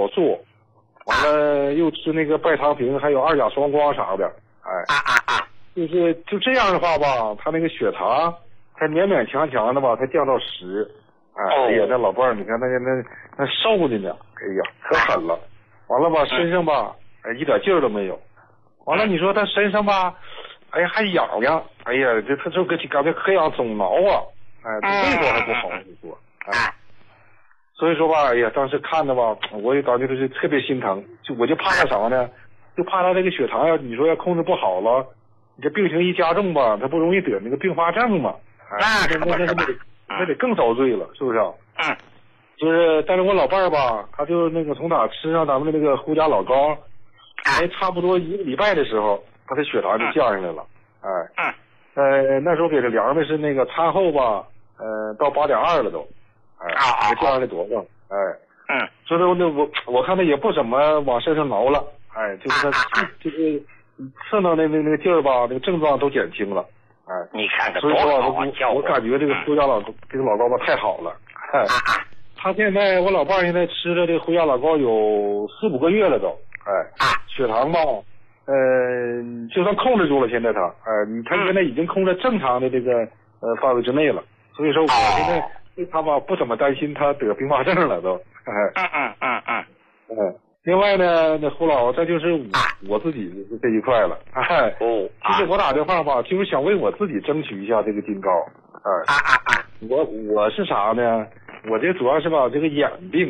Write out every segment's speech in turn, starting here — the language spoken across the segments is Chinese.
酵素，完了又吃那个拜糖平，还有2甲双肓啥的，就这样的话吧，他那个血糖才勉勉强强的吧，才降到10，哎呀，那老伴儿，你看那瘦的呢，哎呀，可狠了，完了吧，身上吧，一点劲儿都没有，完了你说他身上吧，哎呀还痒，哎呀，他就感觉可痒总挠啊，哎，胃口还不好，你说，所以说吧，哎呀，当时看着吧，我也感觉就是特别心疼，我就怕他啥呢？就怕他这个血糖你说要控制不好了，你这病情一加重吧，他不容易得那个并发症嘛，那得更遭罪了，是不是？就是，但是我老伴儿吧，他就那个从哪吃上咱们的那个胡家老膏，差不多1个礼拜的时候，他的血糖就降下来了，那时候给他量的是那个餐后吧，到8.2了都，降下来多少？所以说那我看他也不怎么往身上挠了，就是他就是蹭到那个劲儿吧，那个症状都减轻了， 你看看所以说我感觉这个胡家这个老膏吧太好了，他现在我老伴儿现在吃了这个胡家老膏有4、5个月了都，血糖吧，就算控制住了，现在他现在已经控制正常的这个范围之内了，所以说我现在对他吧不怎么担心他得并发症了都，另外呢，那胡老，这就是我自己这一块了，其实我打电话吧，就是想为我自己争取一下这个金膏，我是啥呢？我这主要是吧，这个眼病，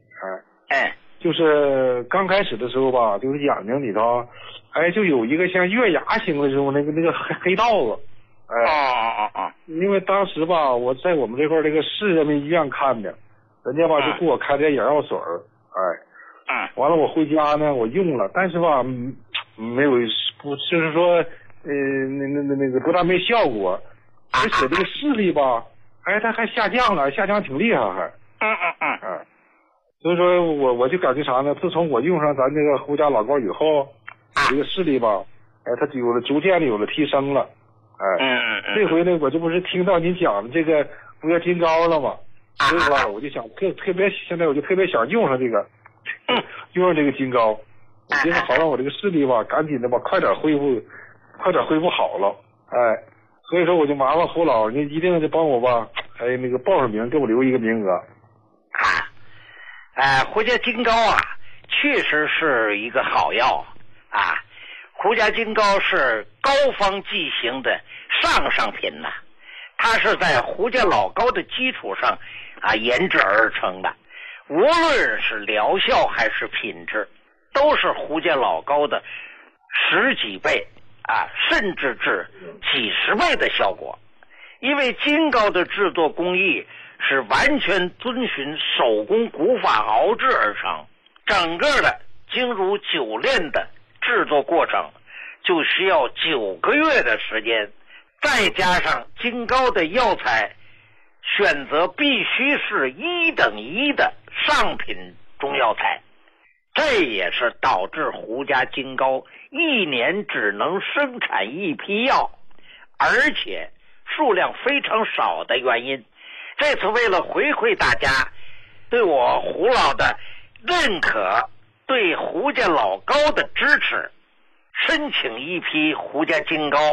就是刚开始的时候吧，就是眼睛里头，就有一个像月牙形的这种那个黑道子，因为当时吧，我在我们这块这个市人民医院看的，人家吧就给我开点眼药水儿，完了我回家呢，我用了，但是吧，没有不就是说，那个不但没效果，而且这个视力吧，它还下降了，下降挺厉害还，所以说我就感觉啥呢？自从我用上咱这个胡家老膏以后，这个视力吧，它逐渐的有了提升了，这回呢，我这不是听到您讲的这个胡家金膏了吗？所以说我就想特别现在我就特别想用上这个。用上这个金膏，我觉得好让我这个视力吧，赶紧的吧，快点恢复好了，所以说我就麻烦胡老，你一定得帮我吧，那个报上名，给我留一个名额。 胡家金膏确实是一个好药胡家金膏是膏方剂型的上品呐，它是在胡家老膏的基础上研制而成的。无论是疗效还是品质，都是胡家老膏的10几倍甚至至几十倍的效果。因为金膏的制作工艺是完全遵循手工古法熬制而成，整个的经如久炼的制作过程就需要9个月的时间，再加上金膏的药材选择必须是1等1的上品中药材，这也是导致胡家金膏1年只能生产1批药，而且数量非常少的原因。这次为了回馈大家对我胡老的认可，对胡家老膏的支持，申请1批胡家金膏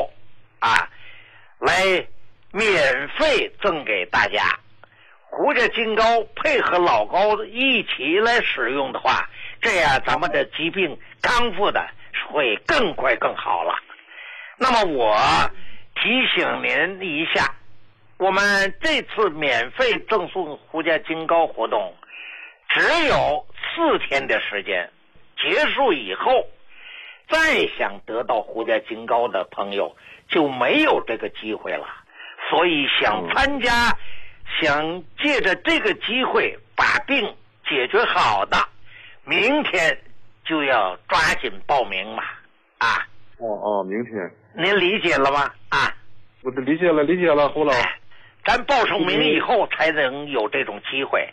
来免费赠给大家。胡家金膏配合老膏一起来使用的话，这样咱们的疾病康复的会更快更好了。那么我提醒您一下，我们这次免费赠送胡家金膏活动只有4天的时间，结束以后再想得到胡家金膏的朋友就没有这个机会了。所以想参加，想借着这个机会把病解决好的，明天就要抓紧报名嘛明天您理解了吗？ 我理解了胡老， 咱报上名以后才能有这种机会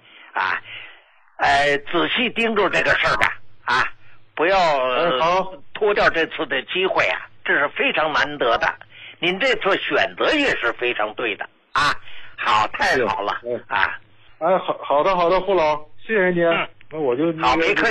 仔细盯住这个事儿吧不要脱掉这次的机会这是非常难得的，您这次选择也是非常对的好，太好了好的胡老，谢谢您，那我就好，没客气。